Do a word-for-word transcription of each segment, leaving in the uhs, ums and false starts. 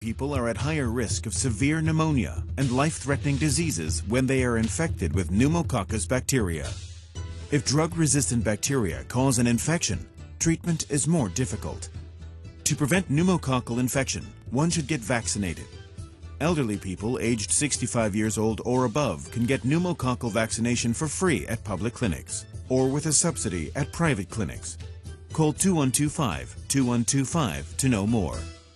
People are at higher risk of severe pneumonia and life-threatening diseases when they are infected with pneumococcus bacteria. If drug-resistant bacteria cause an infection, treatment is more difficult. To prevent pneumococcal infection, one should get vaccinated. Elderly people aged sixty-five years old or above can get pneumococcal vaccination for free at public clinics or with a subsidy at private clinics. Call two one two five, two one two five to know more.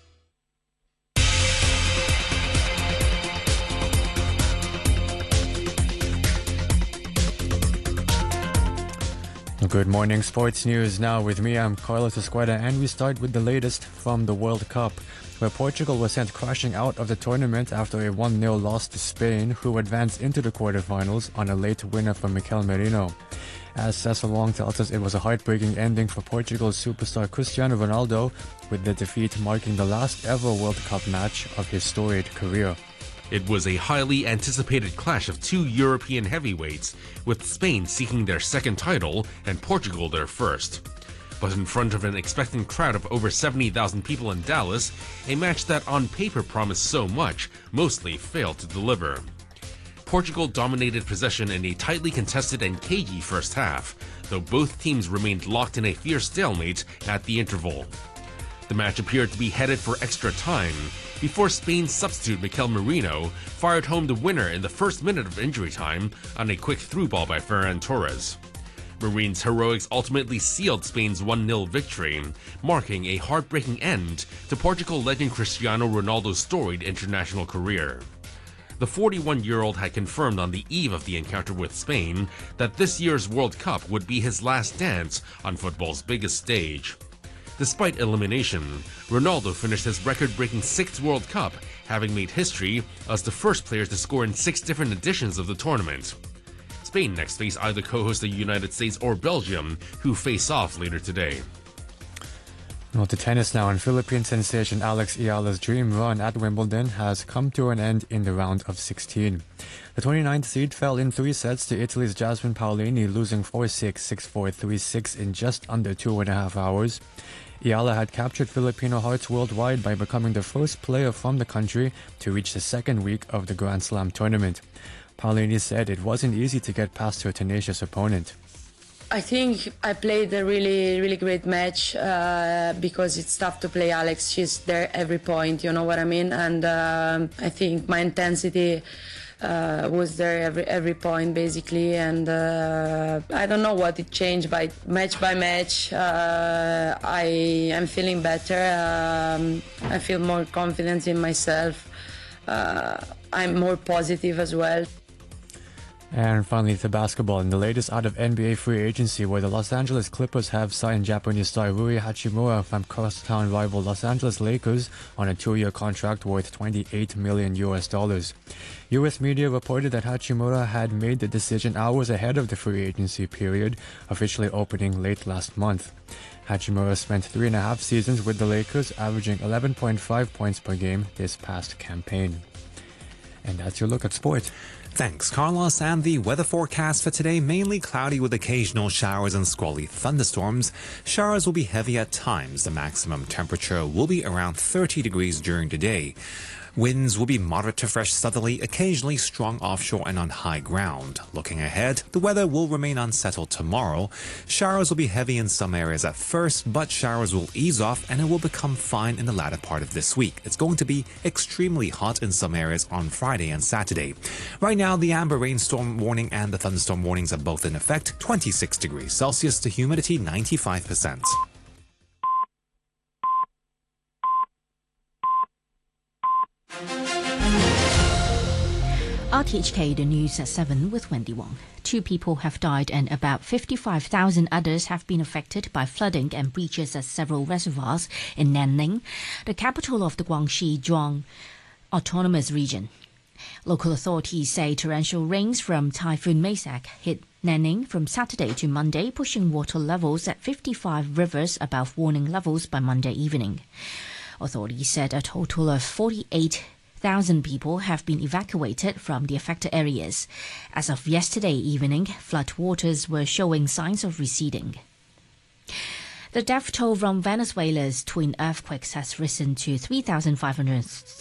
Good morning, sports news now with me. I'm Carlos Escueda, and we start with the latest from the World Cup, where Portugal was sent crashing out of the tournament after a one nil loss to Spain, who advanced into the quarterfinals on a late winner from Mikel Merino. As Cecil Wong tells us, it was a heartbreaking ending for Portugal's superstar Cristiano Ronaldo, with the defeat marking the last ever World Cup match of his storied career. It was a highly anticipated clash of two European heavyweights, with Spain seeking their second title and Portugal their first. But in front of an expectant crowd of over seventy thousand people in Dallas, a match that on paper promised so much mostly failed to deliver. Portugal dominated possession in a tightly contested and cagey first half, though both teams remained locked in a fierce stalemate at the interval. The match appeared to be headed for extra time, before Spain's substitute Mikel Merino fired home the winner in the first minute of injury time on a quick through ball by Ferran Torres. Marino's heroics ultimately sealed Spain's one nil victory, marking a heartbreaking end to Portugal legend Cristiano Ronaldo's storied international career. The forty-one-year-old had confirmed on the eve of the encounter with Spain that this year's World Cup would be his last dance on football's biggest stage. Despite elimination, Ronaldo finished his record-breaking sixth World Cup, having made history as the first player to score in six different editions of the tournament. Spain next face either co-host the United States or Belgium, who face off later today. Well, to tennis now, and Philippine sensation Alex Ayala's dream run at Wimbledon has come to an end in the round of sixteen. The twenty-ninth seed fell in three sets to Italy's Jasmine Paolini, losing four six, six four, three six in just under two and a half hours. Ayala had captured Filipino hearts worldwide by becoming the first player from the country to reach the second week of the Grand Slam tournament. Paolini said it wasn't easy to get past her tenacious opponent. I think I played a really, really great match uh, because it's tough to play Alex. She's there every point, you know what I mean? And uh, I think my intensity uh, was there every every point, basically. And uh, I don't know what it changed by match by match. Uh, I am feeling better. Um, I feel more confidence in myself. Uh, I'm more positive as well. And finally to basketball, in the latest out of N B A free agency, where the Los Angeles Clippers have signed Japanese star Rui Hachimura from crosstown rival Los Angeles Lakers on a two-year contract worth twenty-eight million U S dollars. U S media reported that Hachimura had made the decision hours ahead of the free agency period, officially opening late last month. Hachimura spent three and a half seasons with the Lakers, averaging eleven point five points per game this past campaign. And that's your look at sport. Thanks, Carlos. And the weather forecast for today, mainly cloudy with occasional showers and squally thunderstorms. Showers will be heavy at times. The maximum temperature will be around thirty degrees during the day. Winds will be moderate to fresh southerly, occasionally strong offshore and on high ground. Looking ahead, the weather will remain unsettled tomorrow. Showers will be heavy in some areas at first, but showers will ease off and it will become fine in the latter part of this week. It's going to be extremely hot in some areas on Friday and Saturday. Right now, the amber rainstorm warning and the thunderstorm warnings are both in effect. twenty-six degrees Celsius, the humidity ninety-five percent. R T H K, the news at seven with Wendy Wong. Two people have died and about fifty-five thousand others have been affected by flooding and breaches at several reservoirs in Nanning, the capital of the Guangxi Zhuang Autonomous Region. Local authorities say torrential rains from Typhoon Maysak hit Nanning from Saturday to Monday, pushing water levels at fifty-five rivers above warning levels by Monday evening. Authorities said a total of forty-eight thousand people have been evacuated from the affected areas. As of yesterday evening, floodwaters were showing signs of receding. The death toll from Venezuela's twin earthquakes has risen to three thousand five hundred